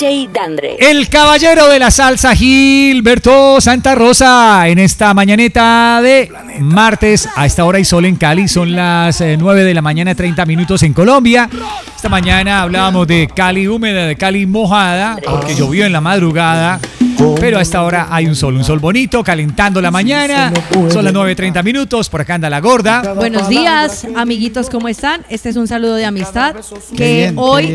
DJ Dandre. El caballero de la salsa, Gilberto Santa Rosa, en esta mañaneta de martes. A esta hora hay sol en Cali, son las 9 de la mañana, 30 minutos en Colombia. Esta mañana hablábamos de Cali húmeda, de Cali mojada, porque llovió en la madrugada. Pero a esta hora hay un sol bonito, calentando la mañana. Son las 9:30 minutos, por acá anda la gorda. Buenos días, amiguitos, ¿cómo están? Este es un saludo de amistad. Que hoy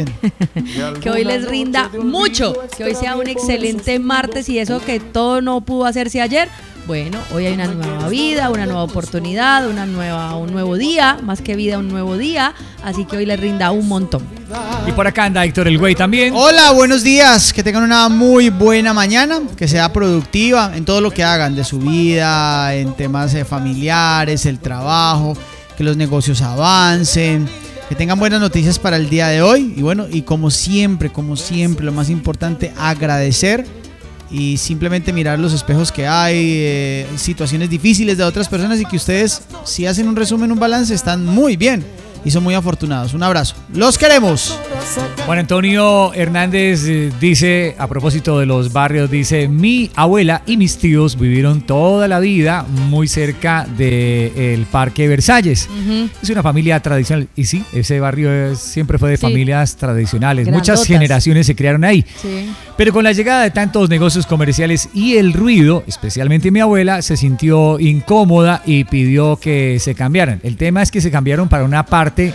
les rinda mucho, que hoy sea un excelente martes y eso que todo no pudo hacerse ayer. Bueno, hoy hay una nueva vida, una nueva oportunidad, un nuevo día, más que vida, un nuevo día, así que hoy les rinda un montón. Y por acá anda Héctor el Güey también. Hola, buenos días, que tengan una muy buena mañana, que sea productiva en todo lo que hagan de su vida, en temas familiares, el trabajo, que los negocios avancen, que tengan buenas noticias para el día de hoy y bueno, y como siempre, lo más importante, agradecer y simplemente mirar los espejos que hay, situaciones difíciles de otras personas y que ustedes, si hacen un resumen, un balance, están muy bien y son muy afortunados. Un abrazo. ¡Los queremos! Juan Antonio Hernández dice, a propósito de los barrios, dice: mi abuela y mis tíos vivieron toda la vida muy cerca del Parque Versalles. Uh-huh. Es una familia tradicional. Y sí, ese barrio siempre fue de familias tradicionales. Grandotas. Muchas generaciones se criaron ahí. Sí. Pero con la llegada de tantos negocios comerciales y el ruido, especialmente mi abuela, se sintió incómoda y pidió que se cambiaran. El tema es que se cambiaron para una parte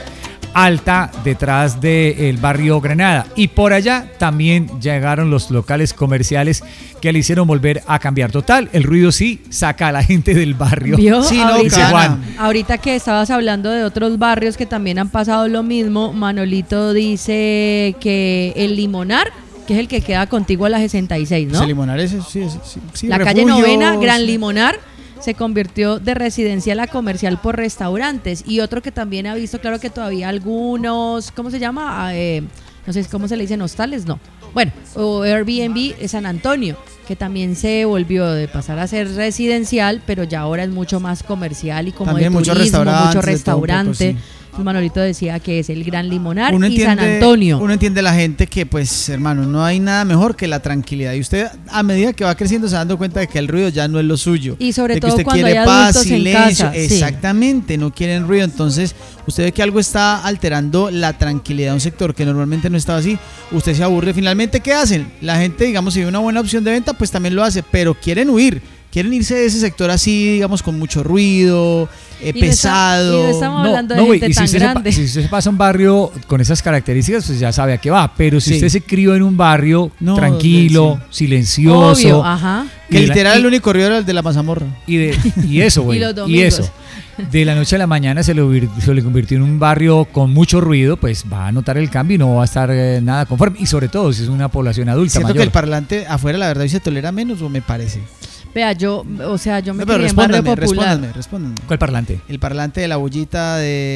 alta detrás del barrio Granada y por allá también llegaron los locales comerciales que le hicieron volver a cambiar. Total, el ruido sí saca a la gente del barrio. ¿Vio? Sí, ahorita que estabas hablando de otros barrios que también han pasado lo mismo, Manolito dice que el Limonar, que es el que queda contigo a la 66, ¿no? El Limonar ese, sí, la calle Novena, Gran Limonar, se convirtió de residencial a comercial por restaurantes. Y otro que también ha visto, claro que todavía algunos, ¿cómo se llama? No sé cómo se le dicen, hostales, no. Bueno, o Airbnb, San Antonio, que también se volvió de pasar a ser residencial, pero ya ahora es mucho más comercial y como también de turismo, mucho restaurante. Manolito decía que es el Gran Limonar San Antonio. Uno entiende la gente que, pues, hermano, no hay nada mejor que la tranquilidad. Y usted, a medida que va creciendo, se va dando cuenta de que el ruido ya no es lo suyo. Y sobre todo usted cuando quiere hay paz, adultos silencio. en casa. Exactamente, no quieren ruido. Entonces, usted ve que algo está alterando la tranquilidad de un sector que normalmente no estaba así. Usted se aburre. Finalmente, ¿qué hacen? La gente, digamos, si ve una buena opción de venta, pues también lo hace, pero quieren huir. Quieren irse de ese sector así, digamos, con mucho ruido, pesado. Y no estamos hablando de gente tan grande. Si usted se pasa un barrio con esas características, pues ya sabe a qué va. Pero si usted se crió en un barrio tranquilo, silencioso. Obvio, ajá. Que literal el único ruido era el de la mazamorra. Y eso, güey. y eso. De la noche a la mañana se le convirtió en un barrio con mucho ruido, pues va a notar el cambio y no va a estar nada conforme. Y sobre todo si es una población adulta Siento mayor. Que el parlante afuera, la verdad, hoy se tolera menos, o me parece. Vea, yo me crié en barrio popular. Respóndanme. ¿Cuál parlante? El parlante de la bullita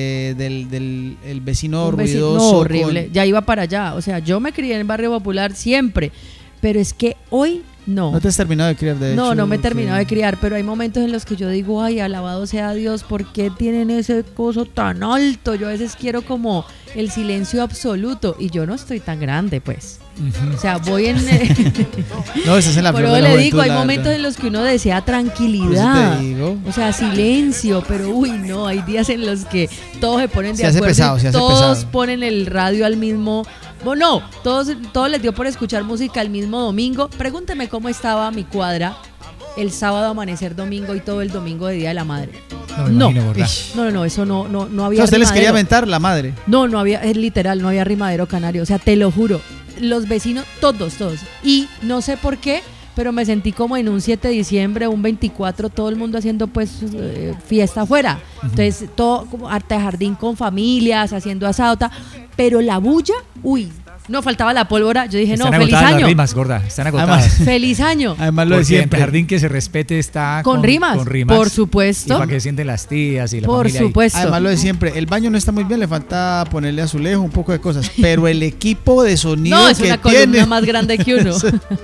del vecino ruidoso. No, horrible. Ya iba para allá. O sea, yo me crié en barrio popular siempre. Pero es que hoy no. ¿No te has terminado de criar, de hecho? No me he terminado de criar, pero hay momentos en los que yo digo, ay, alabado sea Dios, ¿por qué tienen ese coso tan alto? Yo a veces quiero como el silencio absoluto y yo no estoy tan grande, pues. Uh-huh. O sea, voy en... No, estás en la flor de la le juventud, digo, hay momentos en los que uno desea tranquilidad, o sea, silencio, pero uy, no, hay días en los que todos se ponen de acuerdo, todos ponen el radio al mismo... Bueno, no, todos les dio por escuchar música el mismo domingo. Pregúnteme cómo estaba mi cuadra el sábado, amanecer domingo y todo el domingo de Día de la Madre. No, eso no había rimadero. ¿Usted les quería aventar la madre? No había, es literal, no había rimadero canario, o sea, te lo juro. Los vecinos, todos. Y no sé por qué, pero me sentí como en un 7 de diciembre, un 24, todo el mundo haciendo pues fiesta afuera. Uh-huh. Entonces, todo como arte de jardín con familias, haciendo asado, pero la bulla, uy, no faltaba la pólvora. Yo dije, están no, feliz año. Las rimas, gorda, están agotadas. Además, feliz año. Además, lo de siempre. El jardín que se respete está con rimas. Por supuesto. Y para que sienten las tías y la por familia. Por supuesto. Además, lo de siempre. El baño no está muy bien, le falta ponerle azulejo, un poco de cosas. Pero el equipo de sonido no, es una columna más grande que uno.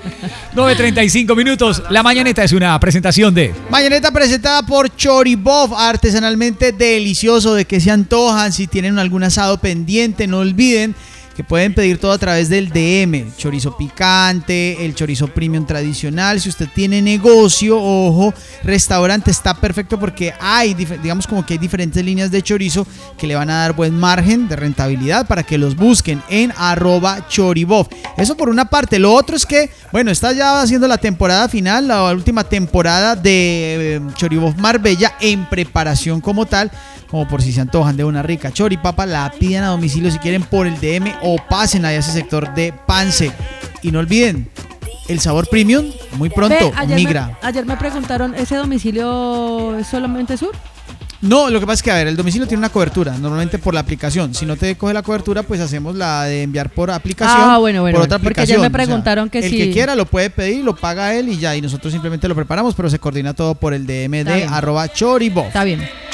9:35 minutos. La mañaneta es una presentación de... Mañaneta presentada por Choribov, artesanalmente delicioso. ¿De qué se antojan? Si tienen algún asado pendiente, no olviden que pueden pedir todo a través del DM, chorizo picante, el chorizo premium tradicional. Si usted tiene negocio, ojo, restaurante, está perfecto porque hay, digamos como que hay diferentes líneas de chorizo que le van a dar buen margen de rentabilidad para que los busquen en @choribof. Eso por una parte. Lo otro es que, bueno, está ya haciendo la temporada final, la última temporada de Choribof Marbella en preparación como tal, como por si se antojan de una rica choripapa, la pidan a domicilio si quieren por el DM o pasen a ese sector de Pance. Y no olviden, el sabor premium muy pronto migra. Ayer me preguntaron, ¿ese domicilio es solamente sur? No, lo que pasa es que, a ver, el domicilio tiene una cobertura, normalmente por la aplicación. Si no te coge la cobertura, pues hacemos la de enviar por aplicación. Bueno, por otra aplicación. Porque ayer me preguntaron que el que quiera lo puede pedir, lo paga él y ya. Y nosotros simplemente lo preparamos, pero se coordina todo por el DM de @choribof. Está bien.